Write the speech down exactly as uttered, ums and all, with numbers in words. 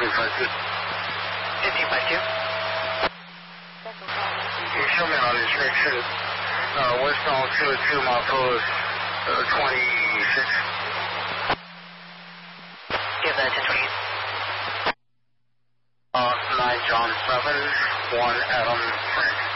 fifteen five two. fifteen five two. You show me on this restriction. Uh, westbound two oh two, milepost uh, twenty-six. Give that ten twenty. Uh, nine John seven, one Adam Frank.